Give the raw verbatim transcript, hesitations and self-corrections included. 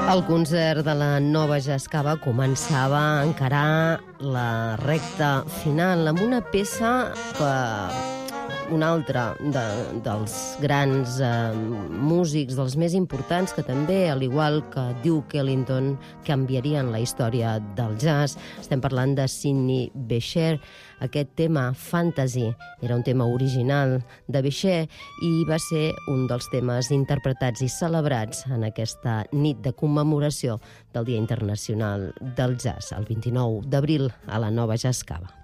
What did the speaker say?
El concert de la Nova Jazz Cava començava a encarar la recta final amb una peça que un altre de, dels grans eh, músics, dels més importants, que també, al igual que Duke Ellington, canviarien la història del jazz. Estem parlant de Sidney Bechet. Aquest tema, Fantasy, era un tema original de Bechet i va ser un dels temes interpretats i celebrats en aquesta nit de commemoració del Dia Internacional del Jazz, el vint-i-nou d'abril, a la Nova Jazz Cava.